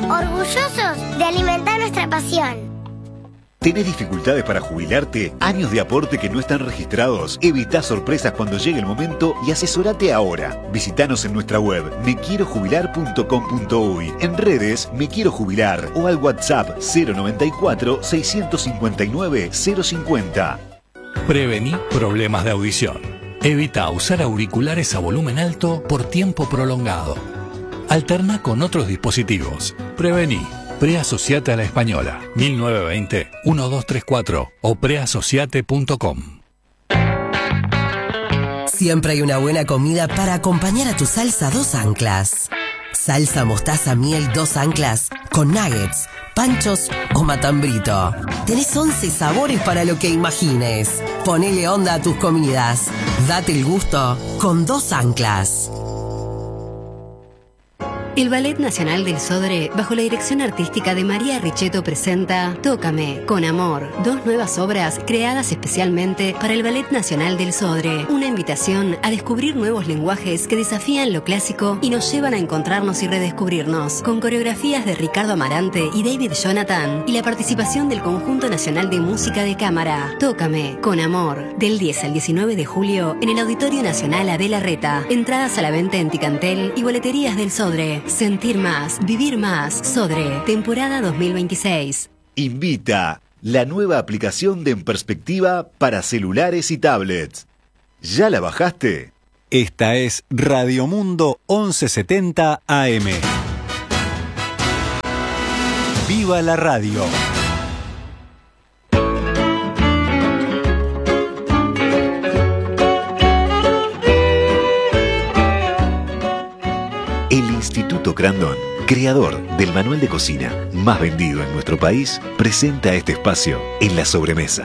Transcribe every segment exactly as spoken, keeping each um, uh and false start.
orgullosos de alimentar nuestra pasión. ¿Tenés dificultades para jubilarte? ¿Años de aporte que no están registrados? Evita sorpresas cuando llegue el momento y asesorate ahora. Visítanos en nuestra web me quiero jubilar punto com punto uy, en redes Me Quiero Jubilar o al WhatsApp cero noventa y cuatro, seiscientos cincuenta y nueve, cero cincuenta. Prevení problemas de audición. Evita usar auriculares a volumen alto por tiempo prolongado. Alterna con otros dispositivos. Prevení. Preasociate a la Española, mil novecientos veinte, doce treinta y cuatro o preasociate punto com. Siempre hay una buena comida para acompañar a tu salsa dos anclas. Salsa mostaza miel dos anclas con nuggets, panchos o matambrito. Tenés once sabores para lo que imagines. Ponele onda a tus comidas. Date el gusto con dos anclas. El Ballet Nacional del Sodre, bajo la dirección artística de María Richetto, presenta Tócame, con amor, dos nuevas obras creadas especialmente para el Ballet Nacional del Sodre. Una invitación a descubrir nuevos lenguajes que desafían lo clásico y nos llevan a encontrarnos y redescubrirnos, con coreografías de Ricardo Amarante y David Jonathan, y la participación del Conjunto Nacional de Música de Cámara. Tócame, con amor, del diez al diecinueve de julio en el Auditorio Nacional Abel Arreta. Entradas a la venta en Ticantel y boleterías del Sodre. Sentir más, vivir más. Sodre, temporada dos mil veintiséis. Invita la nueva aplicación de En Perspectiva para celulares y tablets. ¿Ya la bajaste? Esta es Radio Mundo once setenta A M. ¡Viva la radio! El Instituto Crandon, creador del manual de cocina más vendido en nuestro país, presenta este espacio en la sobremesa.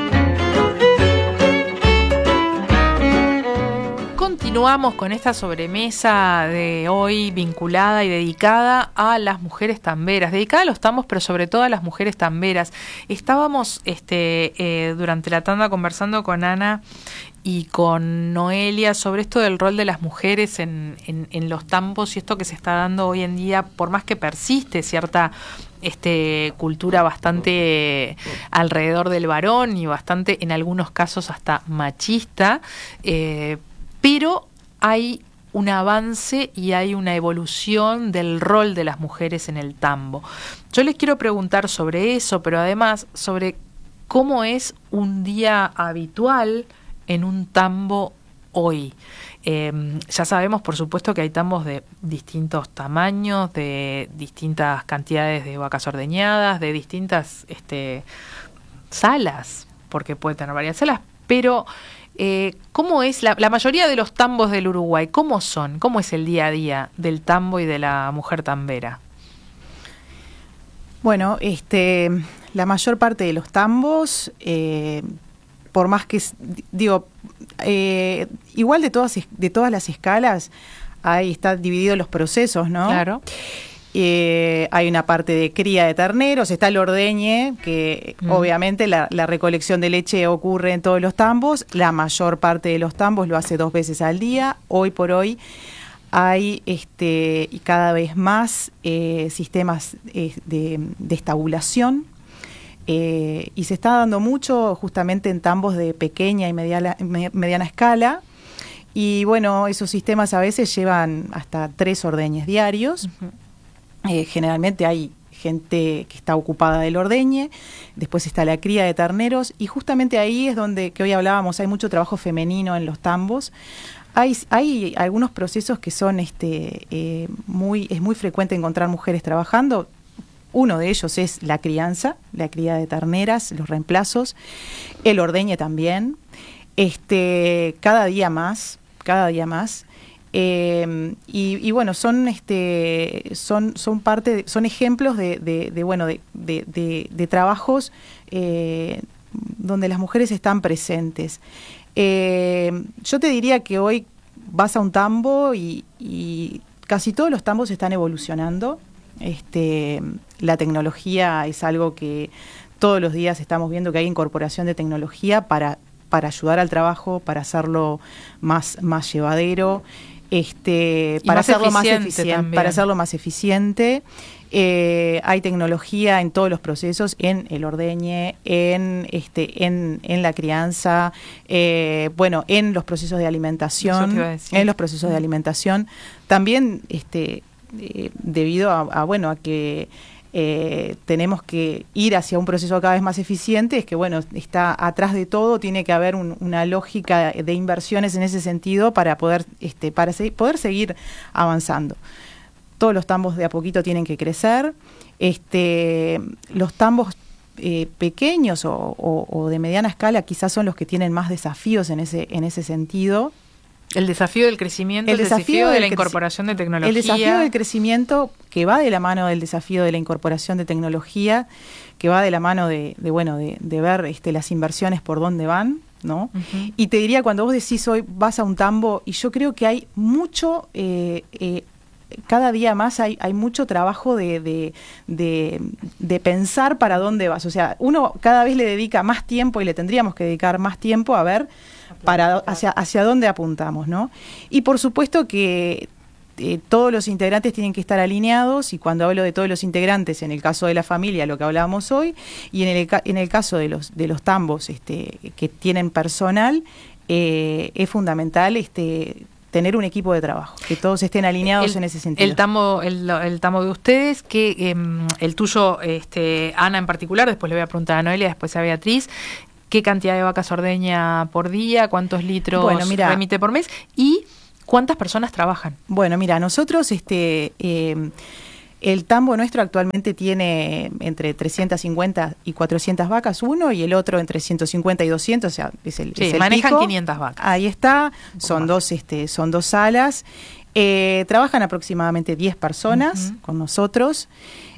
Continuamos con esta sobremesa de hoy vinculada y dedicada a las mujeres tamberas, dedicada a los tambos, pero sobre todo a las mujeres tamberas. Estábamos este, eh, durante la tanda conversando con Ana y con Noelia sobre esto del rol de las mujeres en, en, en los tambos y esto que se está dando hoy en día, por más que persiste cierta este, cultura bastante alrededor del varón y bastante, en algunos casos, hasta machista, eh, pero hay un avance y hay una evolución del rol de las mujeres en el tambo. Yo les quiero preguntar sobre eso, pero además sobre cómo es un día habitual en un tambo hoy. Eh, ya sabemos, por supuesto, que hay tambos de distintos tamaños, de distintas cantidades de vacas ordeñadas, de distintas este, salas, porque puede tener varias salas, pero eh, ¿cómo es la, la mayoría de los tambos del Uruguay? ¿Cómo son? ¿Cómo es el día a día del tambo y de la mujer tambera? Bueno, este, la mayor parte de los tambos, eh, por más que, digo, eh, igual de todas, de todas las escalas, ahí están divididos los procesos, ¿no? Claro. Eh, hay una parte de cría de terneros, está el ordeñe, que mm. obviamente la, la recolección de leche ocurre en todos los tambos, la mayor parte de los tambos lo hace dos veces al día. Hoy por hoy hay este y cada vez más eh, sistemas eh, de, de estabulación, eh, y se está dando mucho justamente en tambos de pequeña y mediana, mediana escala. Y bueno, esos sistemas a veces llevan hasta tres ordeñes diarios. Uh-huh. Eh, generalmente hay gente que está ocupada del ordeñe, después está la cría de terneros, y justamente ahí es donde, que hoy hablábamos, hay mucho trabajo femenino en los tambos. Hay, hay algunos procesos que son este eh, muy es muy frecuente encontrar mujeres trabajando. Uno de ellos es la crianza, la cría de terneras, los reemplazos, el ordeñe también. Este, cada día más, cada día más. Eh, y, y bueno, son este son son parte de, son ejemplos de, de, de bueno de, de, de, de trabajos eh, donde las mujeres están presentes. Eh, yo te diría que hoy vas a un tambo y, y casi todos los tambos están evolucionando. Este, la tecnología es algo que todos los días estamos viendo, que hay incorporación de tecnología para, para ayudar al trabajo, para hacerlo más, más llevadero. este, Y para más hacerlo más eficiente eficiente, también. para hacerlo más eficiente. Eh, hay tecnología en todos los procesos, en el ordeñe, en este, en, en la crianza, eh, bueno, en los procesos de alimentación, en los procesos de alimentación. También, este, eh, debido a, a bueno, a que eh, tenemos que ir hacia un proceso cada vez más eficiente, es que bueno, está atrás de todo, tiene que haber un, una lógica de inversiones en ese sentido para poder, este, para se, poder seguir avanzando. Todos los tambos de a poquito tienen que crecer. Este, los tambos eh, pequeños o, o, o de mediana escala quizás son los que tienen más desafíos en ese, en ese sentido. El desafío del crecimiento, el, el desafío, desafío de la incorporación de tecnología. El desafío del crecimiento que va de la mano del desafío de la incorporación de tecnología, que va de la mano de, de bueno, de, de ver este, las inversiones por dónde van, ¿no? Uh-huh. Y te diría, cuando vos decís hoy vas a un tambo, y yo creo que hay mucho... Eh, eh, cada día más hay, hay mucho trabajo de, de, de, de pensar para dónde vas. O sea, uno cada vez le dedica más tiempo y le tendríamos que dedicar más tiempo a ver para hacia, hacia dónde apuntamos, ¿no? Y por supuesto que eh, todos los integrantes tienen que estar alineados, y cuando hablo de todos los integrantes, en el caso de la familia, lo que hablábamos hoy, y en el, en el caso de los, de los tambos este, que tienen personal, eh, es fundamental este tener un equipo de trabajo, que todos estén alineados el, en ese sentido. El tambo, el, el tambo de ustedes, que eh, el tuyo, este, Ana en particular, después le voy a preguntar a Noelia, después a Beatriz, ¿qué cantidad de vacas ordeña por día? ¿Cuántos litros bueno, mira, remite por mes? ¿Y cuántas personas trabajan? Bueno, mira, nosotros este eh, el tambo nuestro actualmente tiene entre trescientas cincuenta y cuatrocientas vacas uno, y el otro entre ciento cincuenta y doscientos, o sea, es el, sí, es el manejan pico. quinientas vacas. Ahí está, son dos, este, son dos salas. Eh, trabajan aproximadamente diez personas uh-huh. con nosotros.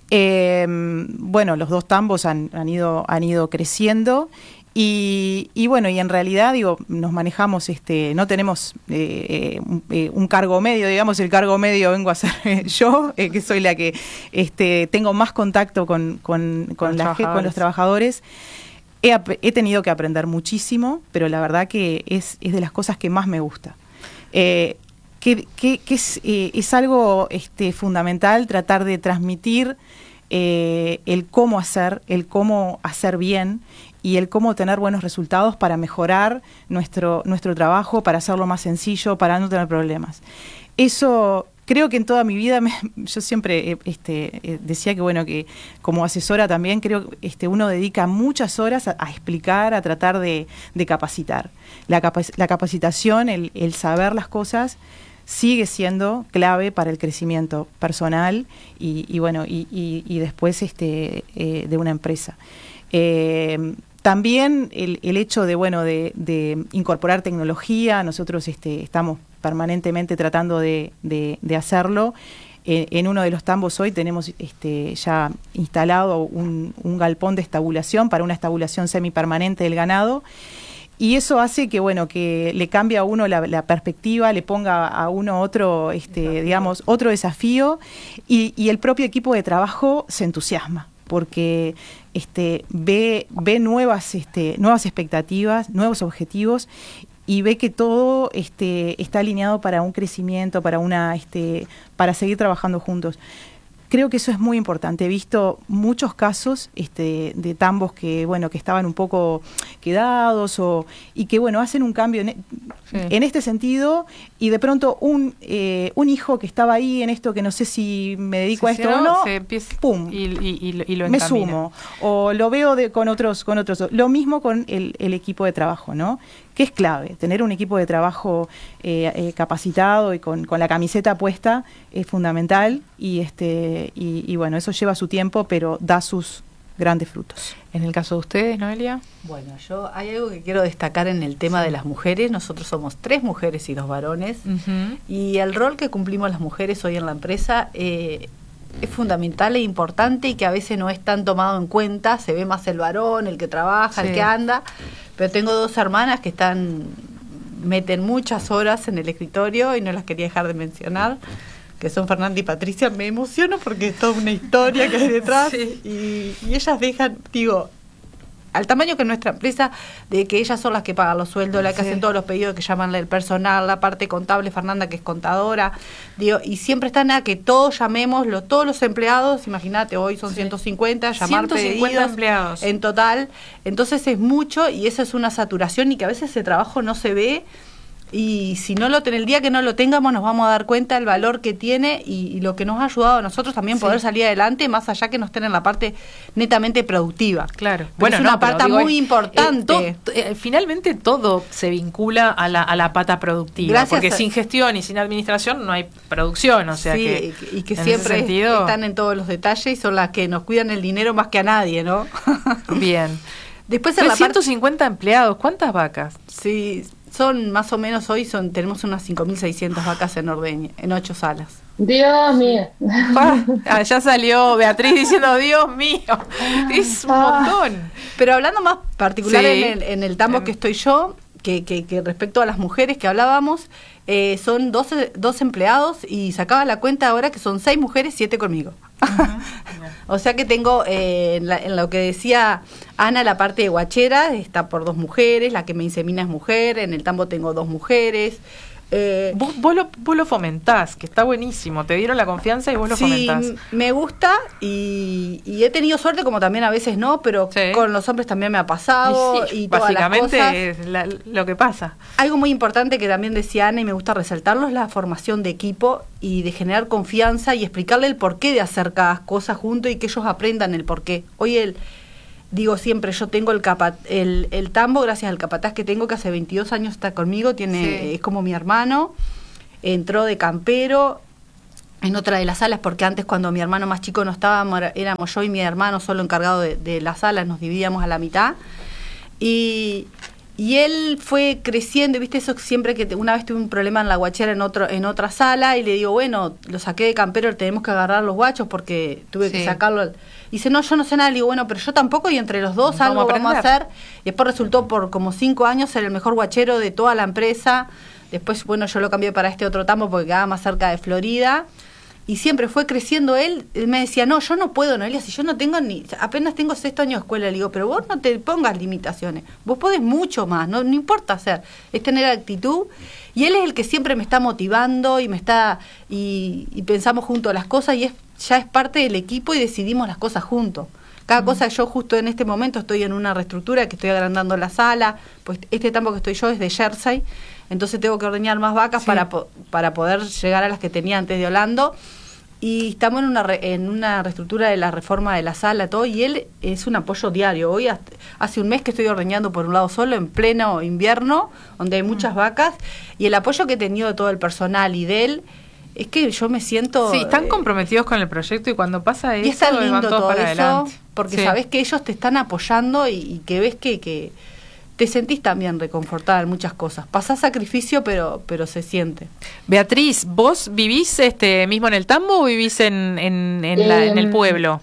Eh, bueno, los dos tambos han, han ido, han ido creciendo. Y, y bueno, y en realidad, digo, nos manejamos, este, no tenemos eh, un, eh, un cargo medio, digamos, el cargo medio vengo a ser eh, yo, eh, que soy la que este, tengo más contacto con, con, con, con, la, con los trabajadores. He, he tenido que aprender muchísimo, pero la verdad que es, es de las cosas que más me gusta. Eh, que, que, que es, eh, es algo este, fundamental tratar de transmitir eh, el cómo hacer, el cómo hacer bien, y el cómo tener buenos resultados para mejorar nuestro, nuestro trabajo, para hacerlo más sencillo, para no tener problemas. Eso creo que en toda mi vida, me, yo siempre este, decía que bueno, que como asesora también creo que este, uno dedica muchas horas a, a explicar, a tratar de, de capacitar. La, capac- la capacitación, el, el saber las cosas, sigue siendo clave para el crecimiento personal y, y bueno, y, y, y después este, eh, de una empresa. Eh, También el, el hecho de bueno de, de incorporar tecnología, nosotros este, estamos permanentemente tratando de, de, de hacerlo. Eh, en uno de los tambos hoy tenemos este, ya instalado un, un galpón de estabulación para una estabulación semipermanente del ganado. Y eso hace que bueno que le cambie a uno la, la perspectiva, le ponga a uno otro, este, digamos, otro desafío, y, y el propio equipo de trabajo se entusiasma, porque este, ve, ve nuevas, este, nuevas expectativas, nuevos objetivos, y ve que todo este, está alineado para un crecimiento, para una, este, para seguir trabajando juntos. Creo que eso es muy importante. He visto muchos casos este, de tambos que, bueno, que estaban un poco quedados o, y que, bueno, hacen un cambio en, sí. en este sentido, y de pronto un, eh, un hijo que estaba ahí en esto, que no sé si me dedico se a esto o no, se empieza, pum, y, y, y lo me encamina. sumo. O lo veo de, con otros, con otros. Lo mismo con el, el equipo de trabajo, ¿no? Que es clave. Tener un equipo de trabajo eh, eh, capacitado y con, con la camiseta puesta es fundamental, y este y, y bueno, eso lleva su tiempo, pero da sus grandes frutos. En el caso de ustedes, Noelia. Bueno, yo hay algo que quiero destacar en el tema sí. de las mujeres. Nosotros somos tres mujeres y dos varones, uh-huh. y el rol que cumplimos las mujeres hoy en la empresa eh, es fundamental e importante, y que a veces no es tan tomado en cuenta. Se ve más el varón, el que trabaja, sí. el que anda, pero tengo dos hermanas que están meten muchas horas en el escritorio, y no las quería dejar de mencionar, que son Fernanda y Patricia. Me emociono porque es toda una historia que hay detrás, sí. y, y ellas dejan, digo, al tamaño que nuestra empresa, de que ellas son las que pagan los sueldos, las que sí. hacen todos los pedidos, que llaman el personal, la parte contable, Fernanda que es contadora, digo, y siempre están a que todos llamemos, los, todos los empleados, imagínate, hoy son sí. ciento cincuenta, llamar ciento cincuenta pedidos empleados en total, entonces es mucho y esa es una saturación y que a veces ese trabajo no se ve. Y si no lo ten, el día que no lo tengamos nos vamos a dar cuenta del valor que tiene y, y lo que nos ha ayudado a nosotros también sí. poder salir adelante, más allá que no estén en la parte netamente productiva. Claro. Pero bueno, es una no, parte digo, muy importante. Eh, to, eh, finalmente todo se vincula a la, a la pata productiva, Gracias porque a... sin gestión y sin administración no hay producción, o sea sí, que y, y que siempre sentido... están en todos los detalles y son las que nos cuidan el dinero más que a nadie, ¿no? Bien. Después en la ciento cincuenta parte... empleados, ¿cuántas vacas? Sí. Son más o menos hoy son tenemos unas cinco mil seiscientas vacas en Ordeñe, en ocho salas. Dios mío. Ah, ya salió Beatriz diciendo Dios mío. Es un montón. Pero hablando más particular sí. en, el, en el tambo que estoy yo, que, que, que respecto a las mujeres que hablábamos, eh, son doce, doce empleados y sacaba la cuenta ahora que son seis mujeres, siete conmigo. Uh-huh. O sea que tengo, eh, en, la, en lo que decía Ana, la parte de guachera está por dos mujeres, la que me insemina es mujer, en el tambo tengo dos mujeres. Eh, vos, vos, lo, vos lo fomentás, que está buenísimo, te dieron la confianza y vos lo sí, fomentás. Sí, me gusta y, y he tenido suerte, como también a veces no, pero sí. con los hombres también me ha pasado. Y, sí, y todas básicamente las cosas. Es la, lo que pasa. Algo muy importante que también decía Ana y me gusta resaltarlo es la formación de equipo y de generar confianza y explicarle el porqué de hacer cada cosa junto y que ellos aprendan el porqué. Hoy el... Digo siempre, yo tengo el, capa, el el tambo gracias al capataz que tengo, que hace veintidós años está conmigo, tiene sí. es como mi hermano, entró de campero en otra de las salas, porque antes cuando mi hermano más chico no estaba, éramos yo y mi hermano solo encargados de, de las salas, nos dividíamos a la mitad, y... Y él fue creciendo, viste eso siempre que te, una vez tuve un problema en la guachera en otro en otra sala y le digo, bueno, lo saqué de campero, tenemos que agarrar los guachos porque tuve sí. que sacarlo. Y dice, no, yo no sé nada. Le digo, bueno, pero yo tampoco y entre los dos algo vamos a hacer. Y después resultó por como cinco años ser el mejor guachero de toda la empresa. Después, bueno, yo lo cambié para este otro tambo porque quedaba más cerca de Florida. Y siempre fue creciendo él, él me decía, no, yo no puedo, Noelia, si yo no tengo ni, apenas tengo sexto año de escuela, le digo, pero vos no te pongas limitaciones, vos podés mucho más, no, no importa hacer, es tener actitud, y él es el que siempre me está motivando y me está, y, y pensamos juntos las cosas, y es ya es parte del equipo y decidimos las cosas juntos. Cada mm. cosa, yo justo en este momento estoy en una reestructura, que estoy agrandando la sala, pues este tambo que estoy yo es de Jersey, entonces tengo que ordeñar más vacas sí. para, para poder llegar a las que tenía antes de Orlando. Y estamos en una re, en una reestructura de la reforma de la sala, todo, y él es un apoyo diario. Hoy hasta, hace un mes que estoy ordeñando por un lado solo, en pleno invierno, donde hay muchas mm. vacas, y el apoyo que he tenido de todo el personal y de él, es que yo me siento... Sí, están eh, comprometidos con el proyecto y cuando pasa eso, y es tan lindo van todos todo para eso, adelante. Porque sí. sabés que ellos te están apoyando y, y que ves que... que te sentís también reconfortada en muchas cosas. Pasás sacrificio, pero pero se siente. Beatriz, ¿vos vivís este mismo en el tambo o vivís en, en, en, la, eh, en el pueblo?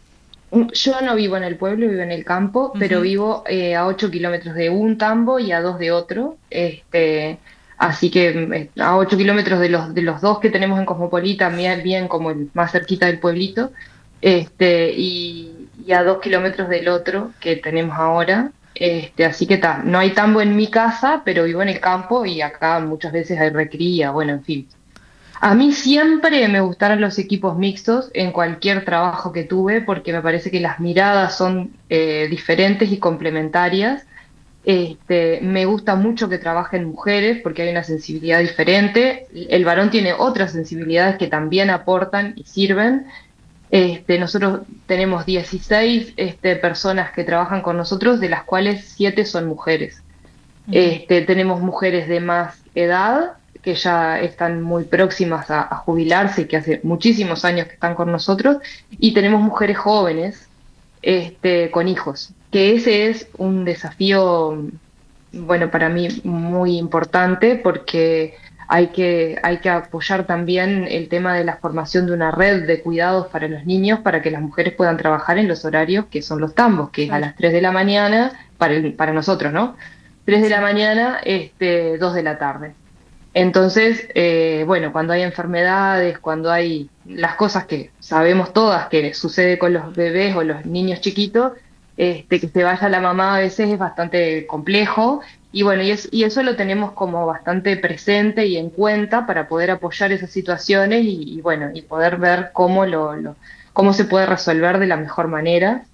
Yo no vivo en el pueblo, vivo en el campo, uh-huh. pero vivo eh, a ocho kilómetros de un tambo y a dos de otro. Este, así que eh, a ocho kilómetros de los de los dos que tenemos en Cosmopolita, bien, bien como el más cerquita del pueblito, este y, y a dos kilómetros del otro que tenemos ahora. Este, así que ta, no hay tambo en mi casa, pero vivo en el campo y acá muchas veces hay recría, bueno, en fin. A mí siempre me gustaron los equipos mixtos en cualquier trabajo que tuve porque me parece que las miradas son eh, diferentes y complementarias. Este, me gusta mucho que trabajen mujeres porque hay una sensibilidad diferente. El varón tiene otras sensibilidades que también aportan y sirven. Este, nosotros tenemos dieciséis este, personas que trabajan con nosotros, de las cuales siete son mujeres. Uh-huh. Este, tenemos mujeres de más edad, que ya están muy próximas a, a jubilarse, que hace muchísimos años que están con nosotros, y tenemos mujeres jóvenes este, con hijos, que ese es un desafío, bueno, para mí muy importante, porque... Hay que, hay que apoyar también el tema de la formación de una red de cuidados para los niños para que las mujeres puedan trabajar en los horarios que son los tambos, que es a las tres de la mañana, para, el, para nosotros, ¿no? tres de la mañana, este, dos de la tarde. Entonces, eh, bueno, cuando hay enfermedades, cuando hay las cosas que sabemos todas que sucede con los bebés o los niños chiquitos, este, que se vaya la mamá a veces es bastante complejo. Y bueno, y, es, y eso lo tenemos como bastante presente y en cuenta para poder apoyar esas situaciones y, y bueno, y poder ver cómo lo, lo cómo se puede resolver de la mejor manera.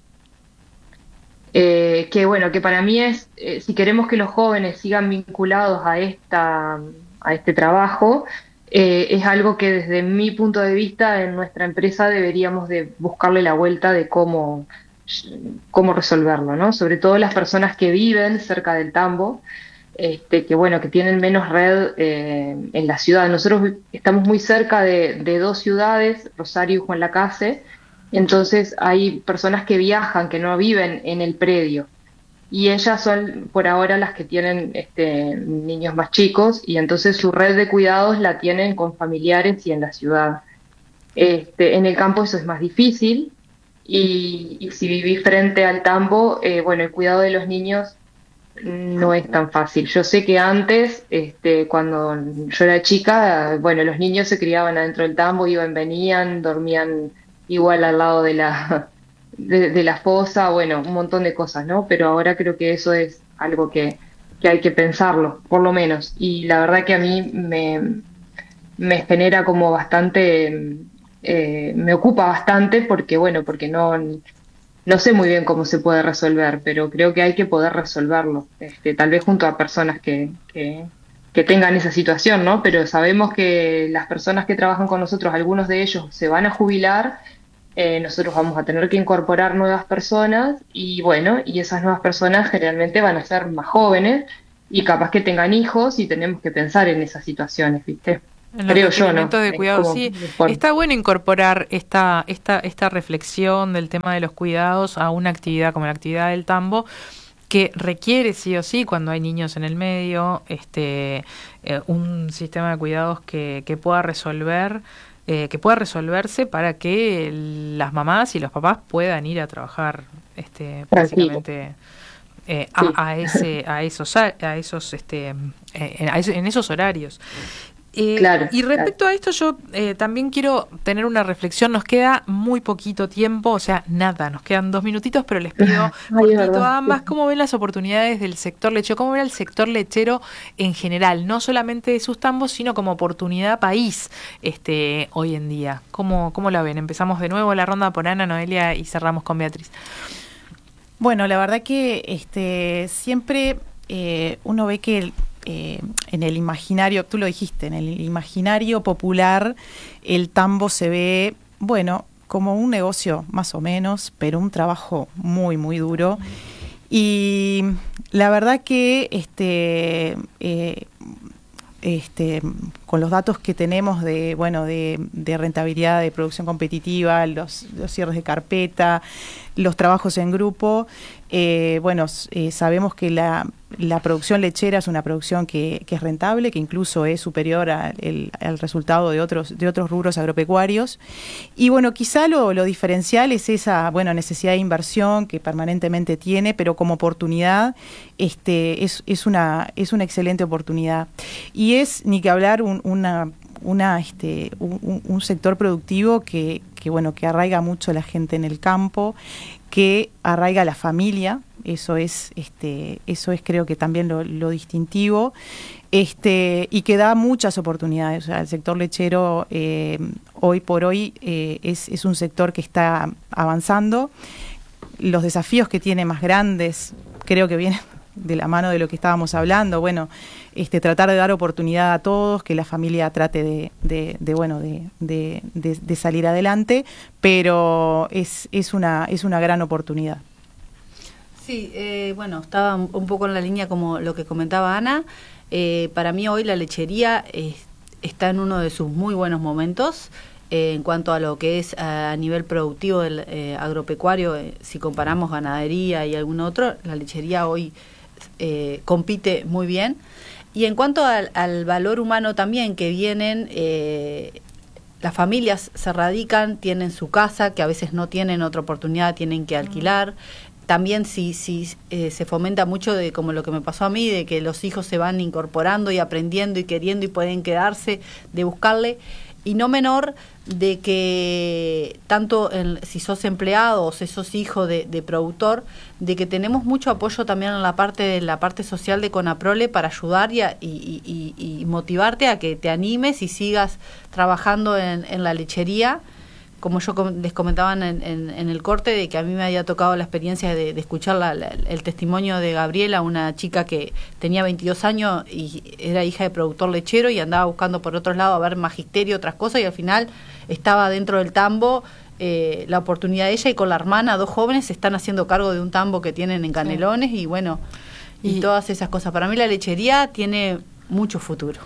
Eh, que bueno, que para mí es, eh, si queremos que los jóvenes sigan vinculados a esta, a este trabajo, eh, es algo que desde mi punto de vista en nuestra empresa deberíamos de buscarle la vuelta de cómo, cómo resolverlo, ¿no? Sobre todo las personas que viven cerca del tambo, este, que bueno, que tienen menos red eh, en la ciudad. Nosotros estamos muy cerca de, de dos ciudades, Rosario y Juan Lacase. Entonces hay personas que viajan, que no viven en el predio, y ellas son por ahora las que tienen este, niños más chicos, y entonces su red de cuidados la tienen con familiares y en la ciudad. Este, en el campo eso es más difícil, y, y si vivís frente al tambo, eh, bueno, el cuidado de los niños no es tan fácil. Yo sé que antes, este, cuando yo era chica, bueno, los niños se criaban adentro del tambo, iban, venían, dormían igual al lado de la de, de la fosa, bueno, un montón de cosas, ¿no? Pero ahora creo que eso es algo que, que hay que pensarlo, por lo menos. Y la verdad que a mí me, me genera como bastante, eh, me ocupa bastante porque, bueno, porque no, no sé muy bien cómo se puede resolver, pero creo que hay que poder resolverlo, este, tal vez junto a personas que, que, que tengan esa situación, ¿no? Pero sabemos que las personas que trabajan con nosotros, algunos de ellos se van a jubilar. Eh, nosotros vamos a tener que incorporar nuevas personas y bueno, y esas nuevas personas generalmente van a ser más jóvenes y capaz que tengan hijos y tenemos que pensar en esas situaciones, ¿viste? En los Creo yo, ¿no? de cuidado, como, sí. por... Está bueno incorporar esta, esta, esta reflexión del tema de los cuidados a una actividad como la actividad del tambo, que requiere sí o sí, cuando hay niños en el medio, este eh, un sistema de cuidados que, que pueda resolver Eh, que pueda resolverse para que las mamás y los papás puedan ir a trabajar este básicamente eh, a, sí. a ese a esos a esos este eh, a eso, en esos horarios. Eh, claro, y respecto claro. a esto yo eh, también quiero tener una reflexión. Nos queda muy poquito tiempo, o sea, nada, nos quedan dos minutitos, pero les pido Ay, cortito a ambas, ¿cómo ven las oportunidades del sector lechero? ¿Cómo ven el sector lechero en general? No solamente de sus tambos, sino como oportunidad país este hoy en día. ¿Cómo, cómo la ven? Empezamos de nuevo la ronda por Ana, Noelia y cerramos con Beatriz. Bueno, la verdad que este siempre eh, uno ve que el Eh, en el imaginario, tú lo dijiste, en el imaginario popular el tambo se ve, bueno, como un negocio más o menos, pero un trabajo muy, muy duro. Y la verdad que este, eh, este, con los datos que tenemos de, bueno, de, de rentabilidad, de producción competitiva, los, los cierres de carpeta, los trabajos en grupo, eh, bueno, eh, sabemos que la, la producción lechera es una producción que, que es rentable, que incluso es superior a el, al resultado de otros, de otros rubros agropecuarios. Y bueno, quizá lo, lo diferencial es esa, bueno, necesidad de inversión que permanentemente tiene, pero como oportunidad, este, es, es una, es una excelente oportunidad. Y es, ni que hablar, un, una, una, este, un, un sector productivo que, que, bueno, que arraiga mucho a la gente en el campo, que arraiga a la familia. Eso es, este, eso es creo que también lo, lo distintivo, este, y que da muchas oportunidades. O sea, el sector lechero eh, hoy por hoy eh, es, es un sector que está avanzando. Los desafíos que tiene más grandes creo que vienen de la mano de lo que estábamos hablando. Bueno, este, tratar de dar oportunidad a todos, que la familia trate de, de, de bueno, de, de, de, de salir adelante, pero es, es una, es una gran oportunidad. Sí, eh, bueno, estaba un poco en la línea como lo que comentaba Ana. Eh, para mí hoy la lechería eh, está en uno de sus muy buenos momentos eh, en cuanto a lo que es a, a nivel productivo del eh, agropecuario. Eh, si comparamos ganadería y algún otro, la lechería hoy eh, compite muy bien. Y en cuanto al, al valor humano también, que vienen, eh, las familias se radican, tienen su casa, que a veces no tienen otra oportunidad, tienen que alquilar. También si, si eh, se fomenta mucho de como lo que me pasó a mí, de que los hijos se van incorporando y aprendiendo y queriendo y pueden quedarse, de buscarle. y no menor de que tanto en, si sos empleado o si sos hijo de, de productor, de que tenemos mucho apoyo también en la parte de la parte social de Conaprole para ayudar y, a, y, y, y motivarte a que te animes y sigas trabajando en, en la lechería. Como yo com- les comentaba en, en, en el corte, de que a mí me había tocado la experiencia de, de escuchar la, la, el testimonio de Gabriela, una chica que tenía veintidós años y era hija de productor lechero y andaba buscando por otros lados a ver magisterio, otras cosas, y al final estaba dentro del tambo eh, la oportunidad de ella, y con la hermana, dos jóvenes, se están haciendo cargo de un tambo que tienen en Canelones, sí. y bueno, y, y todas esas cosas. Para mí la lechería tiene mucho futuro.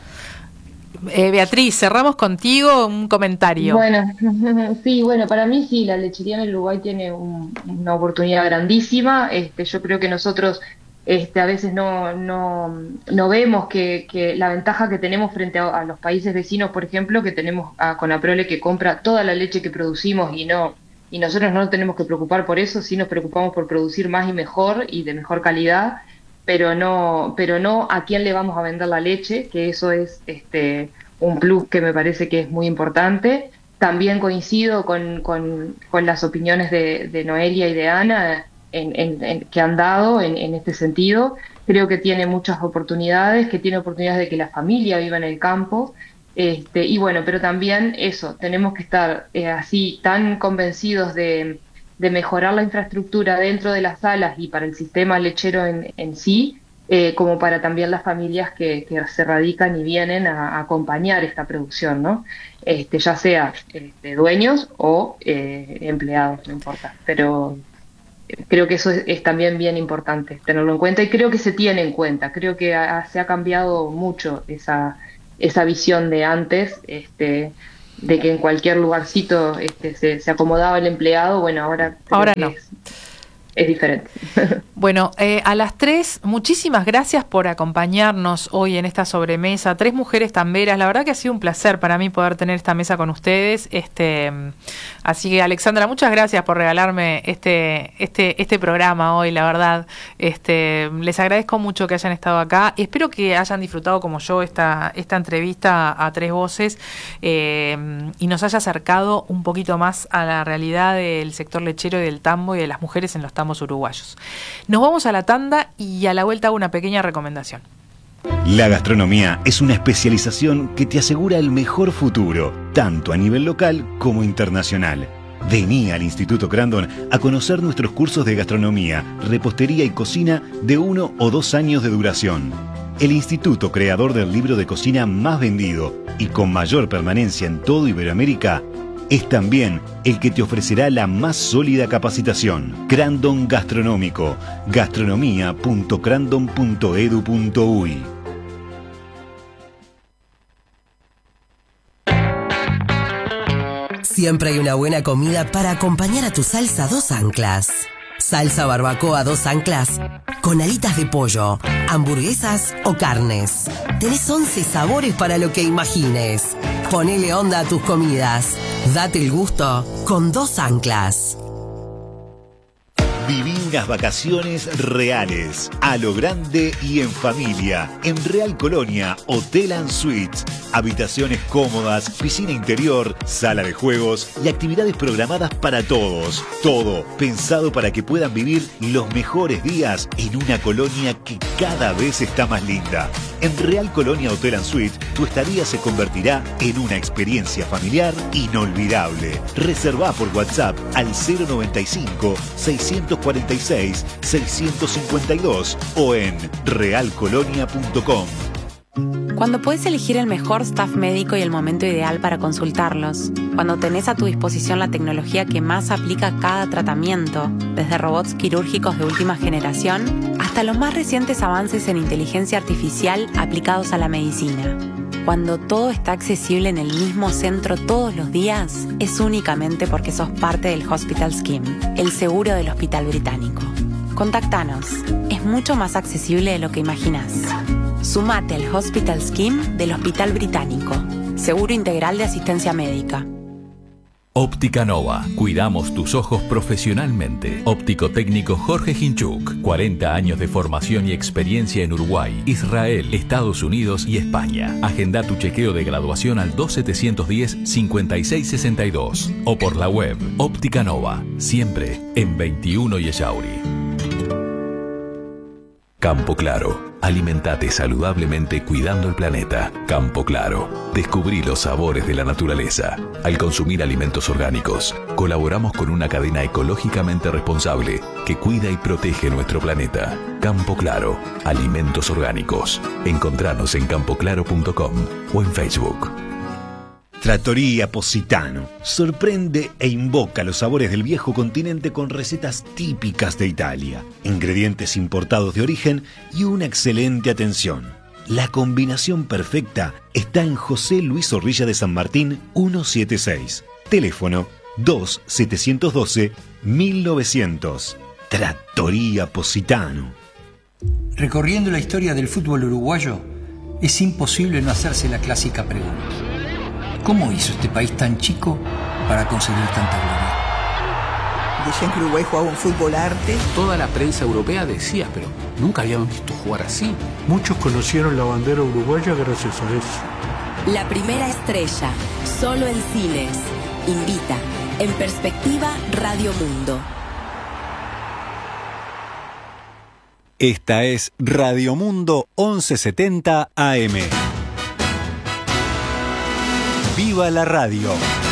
Eh, Beatriz, cerramos contigo un comentario. Bueno, sí, bueno, para mí sí, la lechería en el Uruguay tiene un, una oportunidad grandísima. Este, yo creo que nosotros este, a veces no, no, no vemos que, que la ventaja que tenemos frente a, a los países vecinos, por ejemplo, que tenemos a Conaprole que compra toda la leche que producimos y no y nosotros no nos tenemos que preocupar por eso, sí nos preocupamos por producir más y mejor y de mejor calidad, pero no, pero no a quién le vamos a vender la leche, que eso es este un plus que me parece que es muy importante. También coincido con, con, con las opiniones de, de Noelia y de Ana en, en, en, que han dado en, en este sentido. Creo que tiene muchas oportunidades, que tiene oportunidades de que la familia viva en el campo. Este, y bueno, pero también eso, tenemos que estar eh, así tan convencidos de, de mejorar la infraestructura dentro de las salas y para el sistema lechero en, en sí, Eh, como para también las familias que, que se radican y vienen a, a acompañar esta producción, ¿no? Este, ya sea este, dueños o eh, empleados, no importa. Pero creo que eso es, es también bien importante tenerlo en cuenta, y creo que se tiene en cuenta. Creo que ha, se ha cambiado mucho esa, esa visión de antes, este, de que en cualquier lugarcito este, se, se acomodaba el empleado. Bueno, ahora creo ahora que no. es, es diferente. Bueno, eh, a las tres, muchísimas gracias por acompañarnos hoy en esta sobremesa. Tres mujeres tamberas. La verdad que ha sido un placer para mí poder tener esta mesa con ustedes. Este, así que, Alexandra, muchas gracias por regalarme este, este, este programa hoy, la verdad. Este, les agradezco mucho que hayan estado acá. Espero que hayan disfrutado como yo esta, esta entrevista a Tres Voces eh, y nos haya acercado un poquito más a la realidad del sector lechero y del tambo y de las mujeres en los tambos uruguayos. Nos vamos a la tanda y a la vuelta hago una pequeña recomendación. La gastronomía es una especialización que te asegura el mejor futuro, tanto a nivel local como internacional. Vení al Instituto Crandon a conocer nuestros cursos de gastronomía, repostería y cocina de uno o dos años de duración. El instituto creador del libro de cocina más vendido y con mayor permanencia en todo Iberoamérica es también el que te ofrecerá la más sólida capacitación. Crandon Gastronómico, gastronomía punto crandon punto edu punto uy. Siempre hay una buena comida para acompañar a tu salsa dos anclas. Salsa barbacoa dos anclas con alitas de pollo, hamburguesas o carnes. Tenés once sabores para lo que imagines. Ponele onda a tus comidas. Date el gusto con dos anclas. Viví unas vacaciones reales, a lo grande y en familia, en Real Colonia Hotel and Suites. Habitaciones cómodas, piscina interior, sala de juegos y actividades programadas para todos. Todo pensado para que puedan vivir los mejores días en una colonia que cada vez está más linda. En Real Colonia Hotel and Suites, tu estadía se convertirá en una experiencia familiar inolvidable. Reservá por WhatsApp al cero noventa y cinco, seiscientos cuarenta y seis, seiscientos cincuenta y dos o en real colonia punto com. Cuando puedes elegir el mejor staff médico y el momento ideal para consultarlos. Cuando tenés a tu disposición la tecnología que más aplica a cada tratamiento, desde robots quirúrgicos de última generación hasta los más recientes avances en inteligencia artificial aplicados a la medicina. Cuando todo está accesible en el mismo centro todos los días, es únicamente porque sos parte del Hospital Scheme, el seguro del Hospital Británico. Contactanos. Es mucho más accesible de lo que imaginás. Sumate al Hospital Scheme del Hospital Británico. Seguro integral de asistencia médica. Óptica Nova. Cuidamos tus ojos profesionalmente. Óptico técnico Jorge Hinchuk. cuarenta años de formación y experiencia en Uruguay, Israel, Estados Unidos y España. Agenda tu chequeo de graduación al dos setecientos diez, cincuenta y seis sesenta y dos o por la web. Óptica Nova. Siempre en veintiuno y Echauri. Campo Claro. Alimentate saludablemente cuidando el planeta. Campo Claro. Descubrí los sabores de la naturaleza. Al consumir alimentos orgánicos, colaboramos con una cadena ecológicamente responsable que cuida y protege nuestro planeta. Campo Claro. Alimentos orgánicos. Encontranos en campo claro punto com o en Facebook. Trattoria Positano sorprende e invoca los sabores del viejo continente con recetas típicas de Italia, ingredientes importados de origen y una excelente atención. La combinación perfecta está en José Luis Zorrilla de San Martín ciento setenta y seis. Teléfono dos siete uno dos mil novecientos. Trattoria Positano. Recorriendo la historia del fútbol uruguayo, es imposible no hacerse la clásica pregunta. ¿Cómo hizo este país tan chico para conseguir tanta gloria? Decían que Uruguay jugaba un fútbol arte. Toda la prensa europea decía, pero nunca habíamos visto jugar así. Muchos conocieron la bandera uruguaya gracias a eso. La primera estrella, solo en cines. Invita, en perspectiva, Radio Mundo. Esta es Radio Mundo once setenta A M. ¡Viva la radio!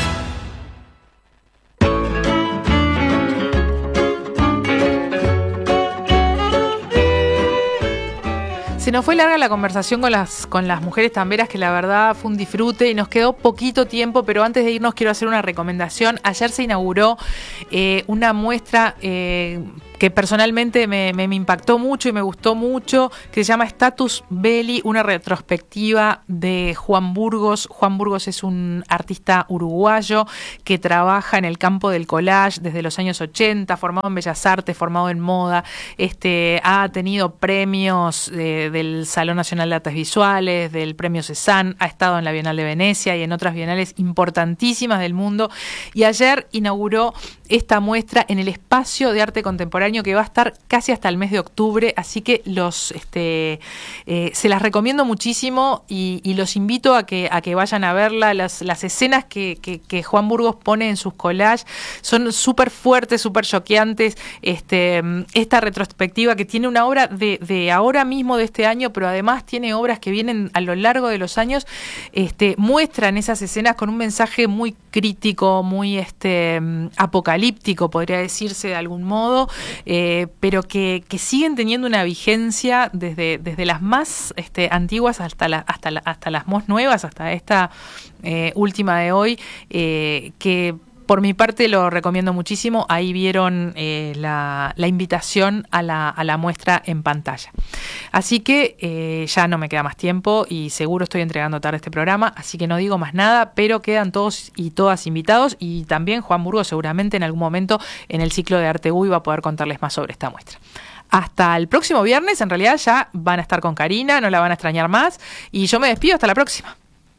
Se nos fue larga la conversación con las, con las mujeres tamberas, que la verdad fue un disfrute y nos quedó poquito tiempo, pero antes de irnos quiero hacer una recomendación. Ayer se inauguró eh, una muestra eh, que personalmente me, me, me impactó mucho y me gustó mucho, que se llama Status Belli, una retrospectiva de Juan Burgos. Juan Burgos es un artista uruguayo que trabaja en el campo del collage desde los años ochenta, formado en Bellas Artes, formado en moda, este, ha tenido premios eh, del Salón Nacional de Artes Visuales, del Premio Cézanne, ha estado en la Bienal de Venecia y en otras bienales importantísimas del mundo, y ayer inauguró esta muestra en el Espacio de Arte Contemporáneo, que va a estar casi hasta el mes de octubre, así que los este eh, se las recomiendo muchísimo y, y los invito a que a que vayan a verla. Las, las escenas que, que, que Juan Burgos pone en sus collages son súper fuertes, súper choqueantes. Este, esta retrospectiva, que tiene una obra de, de ahora mismo, de este año, pero además tiene obras que vienen a lo largo de los años, este, muestran esas escenas con un mensaje muy crítico, muy este apocalíptico, podría decirse de algún modo, eh, pero que, que siguen teniendo una vigencia desde, desde las más este, antiguas hasta, la, hasta, la, hasta las más nuevas, hasta esta eh, última de hoy, eh, que por mi parte lo recomiendo muchísimo. Ahí vieron eh, la, la invitación a la, a la muestra en pantalla. Así que eh, ya no me queda más tiempo y seguro estoy entregando tarde este programa, así que no digo más nada, pero quedan todos y todas invitados, y también Juan Burgos seguramente en algún momento en el ciclo de Arte U Y va a poder contarles más sobre esta muestra. Hasta el próximo viernes, en realidad ya van a estar con Karina, no la van a extrañar más, y yo me despido hasta la próxima.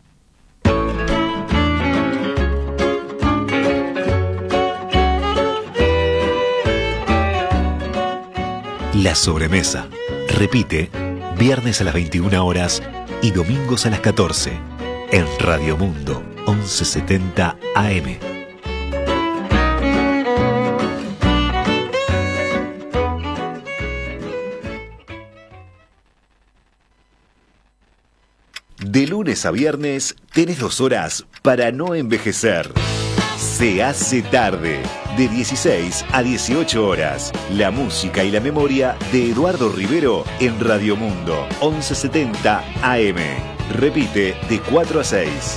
La sobremesa. Repite, viernes a las veintiuna horas y domingos a las catorce, en Radio Mundo once setenta A M. De lunes a viernes tenés dos horas para no envejecer. Se hace tarde, de dieciséis a dieciocho horas. La música y la memoria de Eduardo Rivero en Radio Mundo once setenta A M. Repite, de cuatro a seis.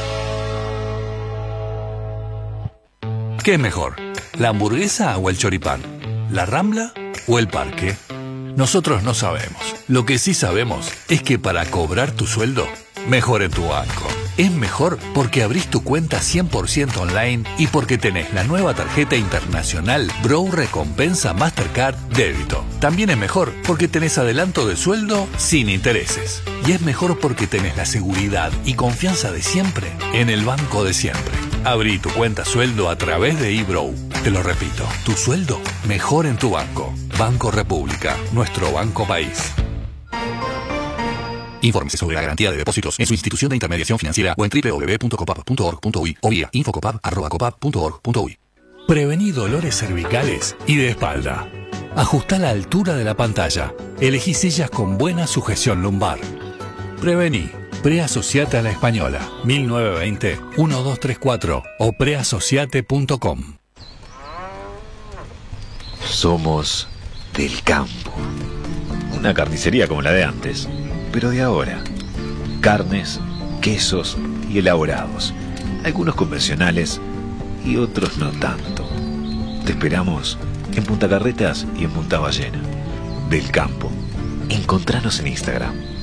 ¿Qué es mejor? ¿La hamburguesa o el choripán? ¿La Rambla o el parque? Nosotros no sabemos. Lo que sí sabemos es que para cobrar tu sueldo, mejor en tu banco. Es mejor porque abrís tu cuenta cien por ciento online y porque tenés la nueva tarjeta internacional Bro Recompensa Mastercard Débito. También es mejor porque tenés adelanto de sueldo sin intereses. Y es mejor porque tenés la seguridad y confianza de siempre en el banco de siempre. Abrí tu cuenta sueldo a través de eBrow. Te lo repito, tu sueldo mejor en tu banco. Banco República, nuestro banco país. Infórmese sobre la garantía de depósitos en su institución de intermediación financiera o en doble u doble u doble u punto copap punto org punto uy o vía infocopap arroba copap punto org punto uy. Prevení dolores cervicales y de espalda. Ajustá la altura de la pantalla. Elegí sillas con buena sujeción lumbar. Prevení. Preasociate a la Española. mil novecientos veinte, doce treinta y cuatro o preasociate punto com. Somos del campo. Una carnicería como la de antes, pero de ahora. Carnes, quesos y elaborados. Algunos convencionales y otros no tanto. Te esperamos en Punta Carretas y en Punta Ballena. Del campo. Encontranos en Instagram.